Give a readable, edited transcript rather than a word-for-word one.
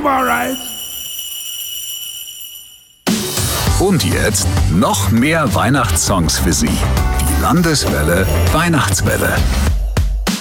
I'm alright. Und jetzt noch mehr Weihnachtssongs für Sie. Die Landeswelle Weihnachtswelle.